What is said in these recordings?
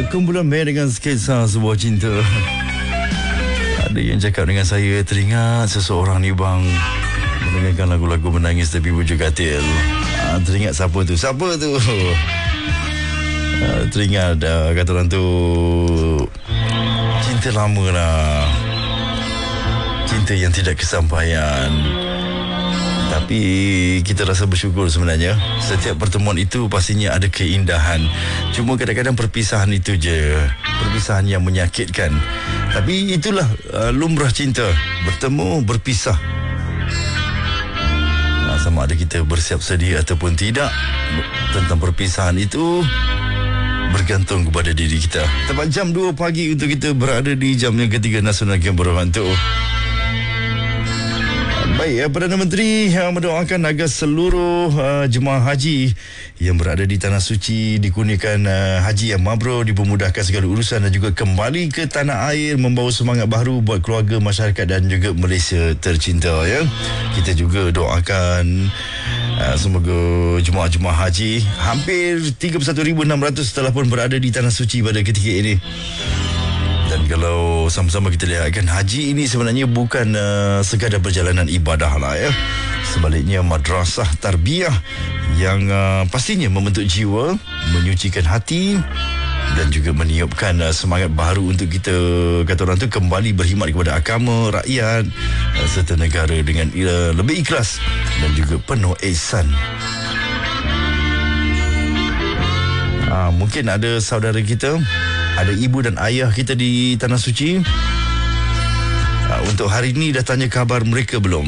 Kumpulan band dengan sketsa sebuah cinta. Ada yang cakap dengan saya, teringat seseorang ni bang mendengarkan lagu-lagu menangis tepi bujur katil. Teringat siapa tu? Siapa tu? Teringat kata orang tu, cinta lama lah, cinta yang tidak kesampaian. Tapi kita rasa bersyukur sebenarnya. Setiap pertemuan itu pastinya ada keindahan. Cuma kadang-kadang perpisahan itu je, perpisahan yang menyakitkan. Tapi itulah lumrah cinta, bertemu, berpisah. Sama ada kita bersiap sedia ataupun tidak, tentang perpisahan itu bergantung kepada diri kita. Tepat jam 2 pagi untuk kita berada di jam yang ketiga Nasional Game Berhantu. Baik, Perdana Menteri mendoakan agar seluruh jemaah haji yang berada di Tanah Suci dikurniakan haji yang mabrur, dipermudahkan segala urusan dan juga kembali ke tanah air membawa semangat baru buat keluarga, masyarakat dan juga Malaysia tercinta, ya. Kita juga doakan semoga jemaah-jemaah haji hampir 31,600 telah pun berada di Tanah Suci pada ketika ini. Dan kalau sama-sama kita lihatkan, haji ini sebenarnya bukan sekadar perjalanan ibadah lah, ya. Sebaliknya madrasah tarbiyah yang pastinya membentuk jiwa, menyucikan hati dan juga meniupkan semangat baru untuk kita, kata orang tu, kembali berkhidmat kepada agama, rakyat serta negara dengan lebih ikhlas dan juga penuh ihsan. Mungkin ada saudara kita, ada ibu dan ayah kita di Tanah Suci. Untuk hari ini dah tanya khabar mereka belum?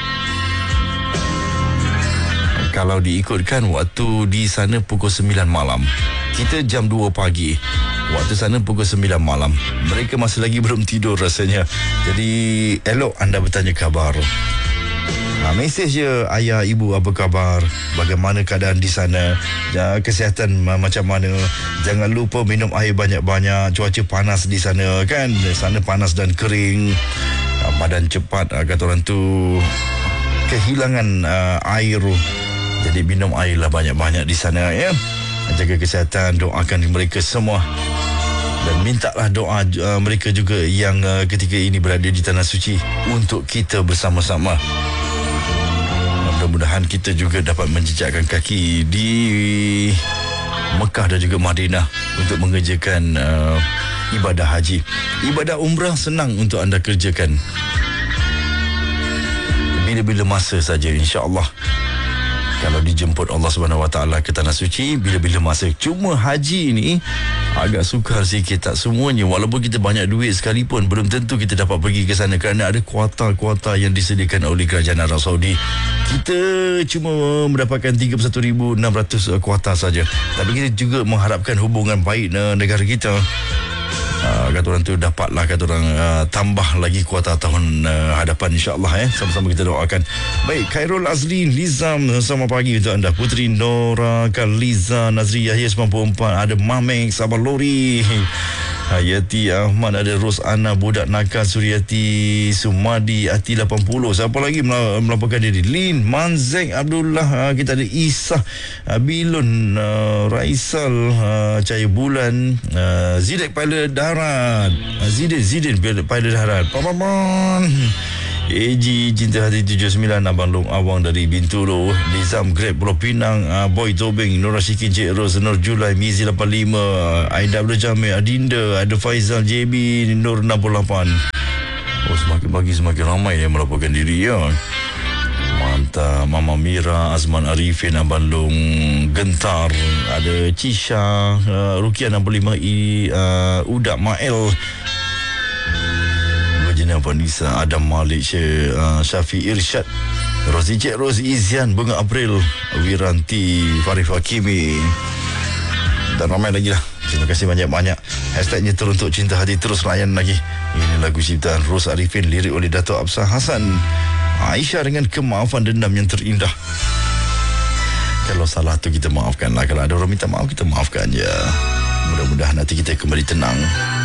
Kalau diikutkan waktu di sana pukul 9 malam, kita jam 2 pagi. Waktu sana pukul 9 malam. Mereka masih lagi belum tidur rasanya. Jadi elok anda bertanya khabar. Mesej je, ayah, ibu, apa khabar? Bagaimana keadaan di sana? Kesihatan macam mana? Jangan lupa minum air banyak-banyak. Cuaca panas di sana, kan? Di sana panas dan kering. Badan cepat, kata orang tu, kehilangan air. Jadi minum air lah banyak-banyak di sana, ya. Jaga kesihatan, doakan mereka semua. Dan mintalah doa mereka juga yang ketika ini berada di Tanah Suci untuk kita bersama-sama. Mudah-mudahan kita juga dapat menjejakkan kaki di Mekah dan juga Madinah untuk mengerjakan ibadah haji. Ibadah umrah senang untuk anda kerjakan bila-bila masa saja, insya-Allah. Kalau dijemput Allah SWT ke Tanah Suci, bila-bila masa. Cuma haji ni agak sukar sikit, tak semuanya. Walaupun kita banyak duit sekalipun, belum tentu kita dapat pergi ke sana kerana ada kuota-kuota yang disediakan oleh kerajaan Arab Saudi. Kita cuma mendapatkan 31,600 kuota saja. Tapi kita juga mengharapkan hubungan baik negara kita. Kata orang tu, dapatlah, kata orang, tambah lagi kuota tahun hadapan, insya-Allah, sama-sama kita doakan. Baik, Khairul Azli Lizam, selamat pagi untuk anda. Putri Nora Kaliza Nazri Yahya 94, ada Mamek Sabar Lori, Hayati Ahmad, ada Rosana Budak Nakal, Suryati Sumadi Ati 80. Siapa lagi melaporkan diri? Lin Manzek Abdullah, kita ada Isah Bilun, Raisal Cahaya Bulan, Zidek Pilot Darat, Zidin Pilot Darat, Papaman Eji Cinta Hati 79, Abang Long Awang dari Bintulu, Nizam Grab Pulau Pinang, Boy Tobing, Nur Rashikin, Cik Ros, Nur Julai, Mizi 85, Aida Abdul Jamil, Adinda, ada Faizal JB, Nur 68. Semakin pagi semakin ramai yang melaporkan diri, ya. Mantap. Mama Mira, Azman Arifin, Abang Long Gentar, ada Cisha, Rukia 65, Udak Mael, Vanessa, Adam Malik, Syafi Irsyad, Rozi Cik Rozi Izian, Bunga April, Wiranti, Farif Hakimi dan ramai lagi lah. Terima kasih banyak-banyak. Hashtagnya teruntuk cinta hati terus layan lagi. Ini lagu ciptaan Ros Arifin, lirik oleh Dato' Absah Hasan. Aisyah dengan kemaafan dendam yang terindah. Kalau salah tu kita maafkanlah. Kalau ada orang minta maaf, kita maafkan je. Mudah-mudahan hati kita kembali tenang.